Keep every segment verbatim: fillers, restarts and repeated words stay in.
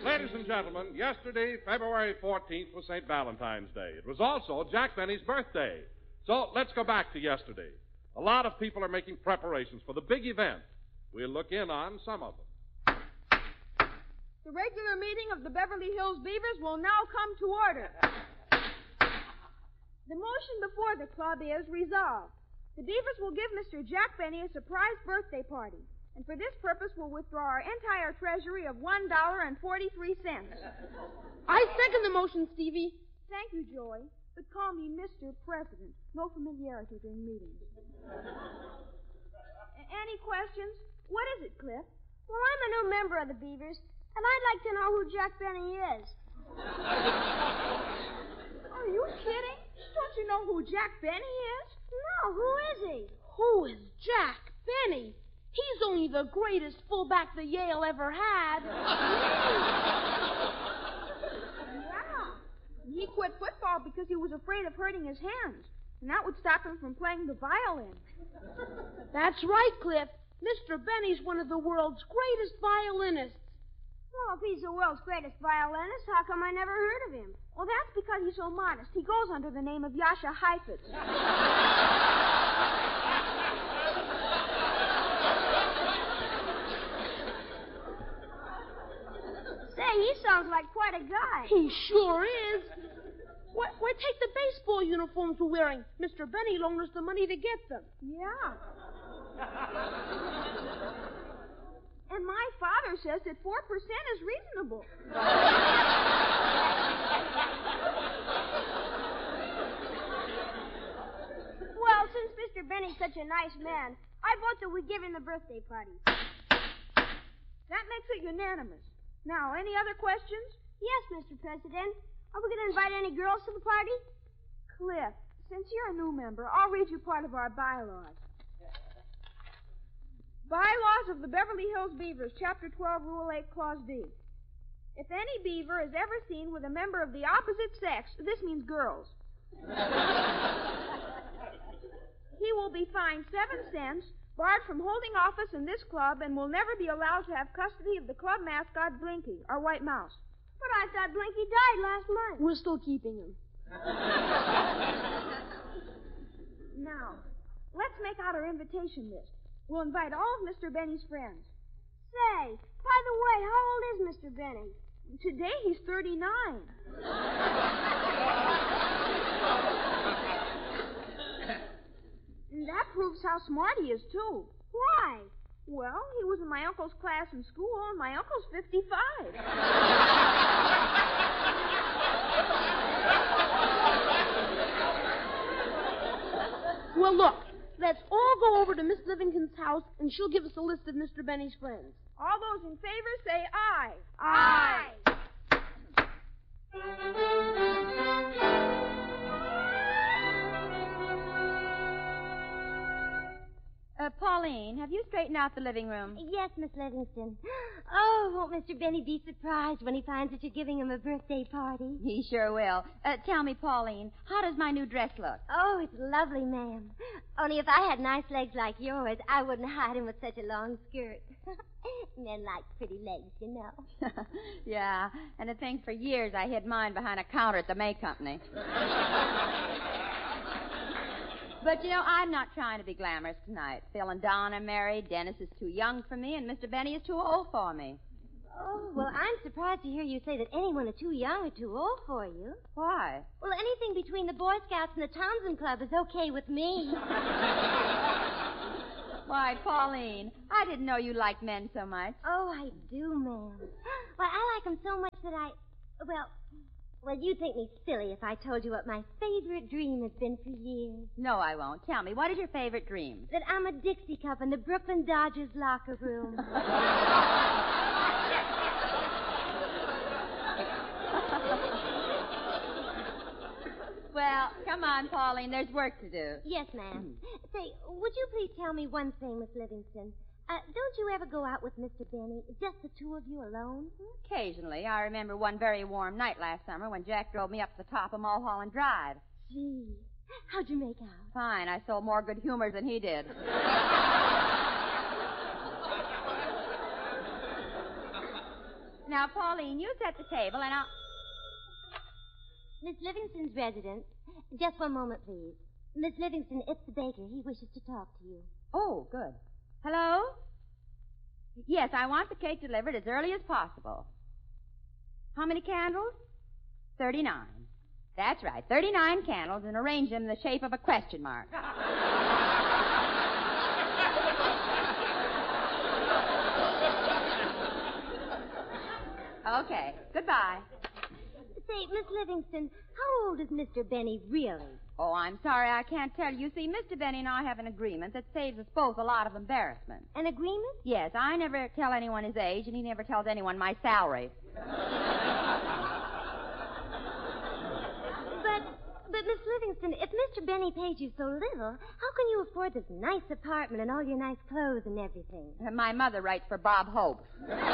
Ladies and gentlemen, yesterday, February fourteenth, was Saint Valentine's Day. It was also Jack Benny's birthday. So let's go back to yesterday. A lot of people are making preparations for the big event. We'll look in on some of them. The regular meeting of the Beverly Hills Beavers will now come to order. The motion before the club is resolved. The Beavers will give Mister Jack Benny a surprise birthday party, and for this purpose will withdraw our entire treasury of one dollar and forty-three cents. I second the motion, Stevie. Thank you, Joey, but call me Mister President. No familiarity during meetings. Any questions? What is it, Cliff? Well, I'm a new member of the Beavers, and I'd like to know who Jack Benny is. Are you kidding? Don't you know who Jack Benny is? No, who is he? Who is Jack Benny? He's only the greatest fullback the Yale ever had. Yeah. He quit football because he was afraid of hurting his hands, and that would stop him from playing the violin. That's right, Cliff. Mister Benny's one of the world's greatest violinists. Well, if he's the world's greatest violinist, how come I never heard of him? Well, that's because he's so modest. He goes under the name of Yasha Heifetz. Say, he sounds like quite a guy. He sure is. Why, why take the baseball uniforms we're wearing? Mister Benny loaned us the money to get them. Yeah. And my father says that four percent is reasonable. Well, since Mister Benny's such a nice man, I vote that we give him the birthday party. That makes it unanimous. Now, any other questions? Yes, Mister President. Are we going to invite any girls to the party? Cliff, since you're a new member, I'll read you part of our bylaws. Bylaws of the Beverly Hills Beavers, Chapter twelve, Rule eight, Clause D. If any beaver is ever seen with a member of the opposite sex, this means girls, he will be fined seven cents, barred from holding office in this club, and will never be allowed to have custody of the club mascot, Blinky, our white mouse. But I thought Blinky died last month. We're still keeping him. Now, let's make out our invitation list. We'll invite all of Mister Benny's friends. Say, by the way, how old is Mister Benny? Today he's thirty-nine. And that proves how smart he is, too. Why? Well, he was in my uncle's class in school, and my uncle's fifty-five. Well, look, let's all go over to Miss Livingston's house, and she'll give us a list of Mister Benny's friends. All those in favor say aye. Aye. Uh, Pauline, have you straightened out the living room? Yes, Miss Livingston. Oh, won't Mister Benny be surprised when he finds that you're giving him a birthday party? He sure will. Uh, tell me, Pauline, how does my new dress look? Oh, it's lovely, ma'am. Only if I had nice legs like yours, I wouldn't hide him with such a long skirt. Men like pretty legs, you know. Yeah, and to think for years I hid mine behind a counter at the May Company. But, you know, I'm not trying to be glamorous tonight. Phil and Don are married, Dennis is too young for me, and Mister Benny is too old for me. Oh, well, I'm surprised to hear you say that anyone is too young or too old for you. Why? Well, anything between the Boy Scouts and the Townsend Club is okay with me. Why, Pauline, I didn't know you liked men so much. Oh, I do, ma'am. Why, I like them so much that I... Well... Well, you'd think me silly if I told you what my favorite dream has been for years. No, I won't. Tell me, what is your favorite dream? That I'm a Dixie Cup in the Brooklyn Dodgers locker room. Well, come on, Pauline. There's work to do. Yes, ma'am. Say, would you please tell me one thing, Miss Livingston? Uh, don't you ever go out with Mister Benny, just the two of you alone? Occasionally. I remember one very warm night last summer when Jack drove me up to the top of Mulholland Drive. Gee, how'd you make out? Fine. I sold more good humors than he did. Now, Pauline, you set the table, and I'll... Miss Livingston's residence. Just one moment, please. Miss Livingston, it's the baker. He wishes to talk to you. Oh, good. Hello? Yes, I want the cake delivered as early as possible. How many candles? Thirty-nine. That's right, thirty-nine candles, and arrange them in the shape of a question mark. Okay, goodbye. Say, Miss Livingston, how old is Mister Benny really? Oh, I'm sorry, I can't tell you. See, Mister Benny and I have an agreement that saves us both a lot of embarrassment. An agreement? Yes, I never tell anyone his age, and he never tells anyone my salary. But, but, Miss Livingston, if Mister Benny pays you so little, how can you afford this nice apartment and all your nice clothes and everything? Uh, My mother writes for Bob Hope.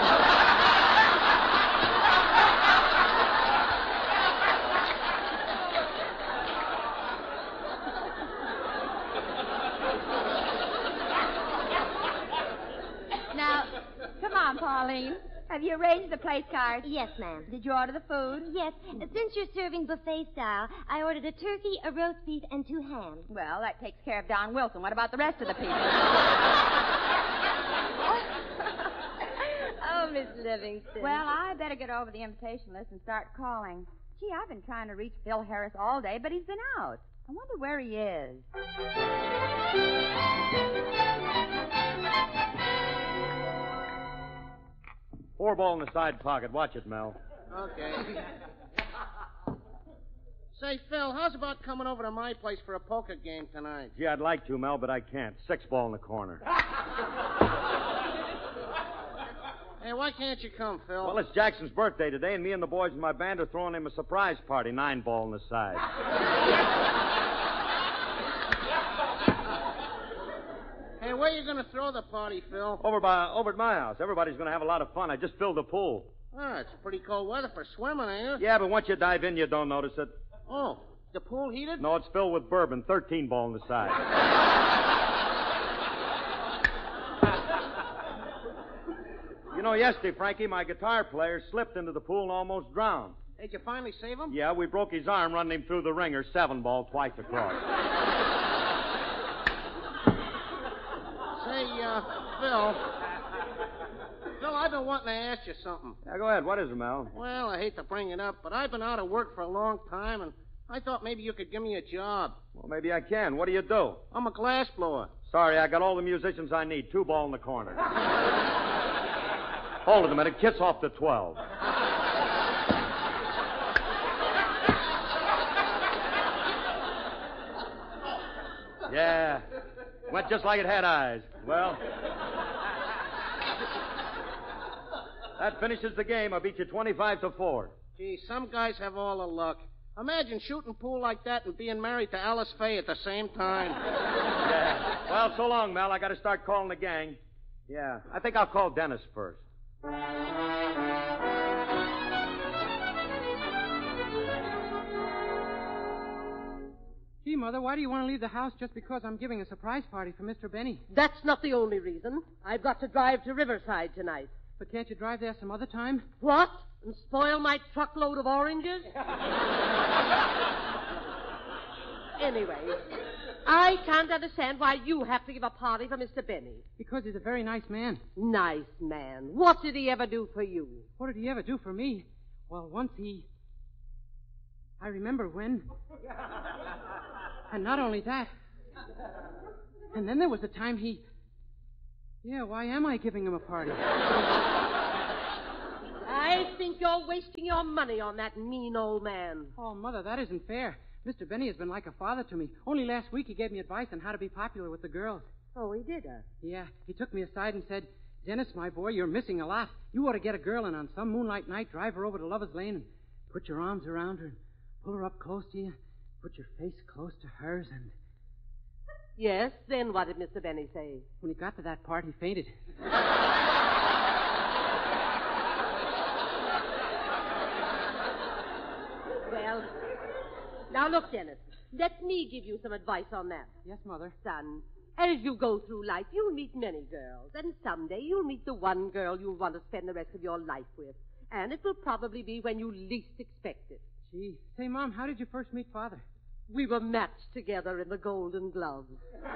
Now, come on, Pauline. Have you arranged the place cards? Yes, ma'am. Did you order the food? Yes. Since you're serving buffet style, I ordered a turkey, a roast beef, and two hams. Well, that takes care of Don Wilson. What about the rest of the people? Oh, Miss Livingston. Well, I better get over the invitation list and start calling. Gee, I've been trying to reach Phil Harris all day, but he's been out. I wonder where he is. Four ball in the side pocket. Watch it, Mel. Okay. Say, Phil, how's about coming over to my place for a poker game tonight? Gee, I'd like to, Mel, but I can't. Six ball in the corner. Hey, why can't you come, Phil? Well, it's Jackson's birthday today, and me and the boys in my band are throwing him a surprise party. Nine ball in the side. Hey, where you going to throw the party, Phil? Over by over at my house. Everybody's going to have a lot of fun. I just filled the pool. Oh, it's pretty cold weather for swimming, ain't it? Yeah, but once you dive in, you don't notice it. Oh, the pool heated? No, it's filled with bourbon. Thirteen ball in the side. You know, yesterday, Frankie, my guitar player slipped into the pool and almost drowned. Did you finally save him? Yeah, we broke his arm running him through the ringer. Seven ball, twice across. Say, uh, Phil. Phil, I've been wanting to ask you something. Yeah, go ahead. What is it, Mel? Well, I hate to bring it up, but I've been out of work for a long time, and I thought maybe you could give me a job. Well, maybe I can. What do you do? I'm a glass blower. Sorry, I got all the musicians I need. Two ball in the corner. Hold it a minute. Kiss off the twelve. Yeah. Went just like it had eyes. Well, that finishes the game. I beat you twenty-five to four. Gee, some guys have all the luck. Imagine shooting pool like that and being married to Alice Faye at the same time. Yeah. Well, so long, Mel. I got to start calling the gang. Yeah. I think I'll call Dennis first. Gee, Mother, why do you want to leave the house just because I'm giving a surprise party for Mister Benny? That's not the only reason. I've got to drive to Riverside tonight. But can't you drive there some other time? What? And spoil my truckload of oranges? Anyway, I can't understand why you have to give a party for Mister Benny. Because he's a very nice man. Nice man. What did he ever do for you? What did he ever do for me? Well, once he... I remember when. And not only that. And then there was a time he... Yeah, why am I giving him a party? I think you're wasting your money on that mean old man. Oh, Mother, that isn't fair. Mister Benny has been like a father to me. Only last week he gave me advice on how to be popular with the girls. Oh, he did, huh? Yeah, he took me aside and said, Dennis, my boy, you're missing a lot. You ought to get a girl and on some moonlight night drive her over to Lover's Lane and put your arms around her and pull her up close to you, put your face close to hers, and... Yes, then what did Mister Benny say? When he got to that part, he fainted. Well, now look, Dennis, let me give you some advice on that. Yes, Mother. Son, as you go through life, you'll meet many girls, and someday you'll meet the one girl you'll want to spend the rest of your life with. And it will probably be when you least expect it. Gee. Say, Mom, how did you first meet Father? We were matched together in the Golden Gloves.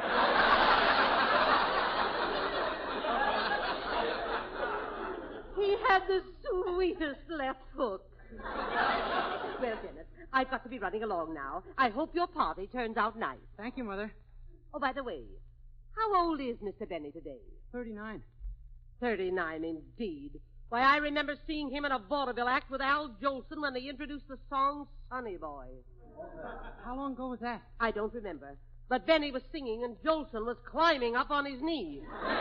He had the sweetest left hook. Well, Dennis, I've got to be running along now. I hope your party turns out nice. Thank you, Mother. Oh, by the way, how old is Mister Benny today? Thirty-nine. Thirty-nine, indeed. Why, I remember seeing him in a vaudeville act with Al Jolson when they introduced the song Sonny Boy. How long ago was that? I don't remember. But Benny was singing and Jolson was climbing up on his knees.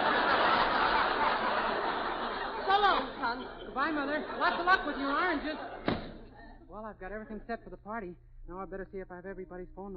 So long, son. Goodbye, Mother. Lots of luck with your oranges. Well, I've got everything set for the party. Now I better see if I have everybody's phone number.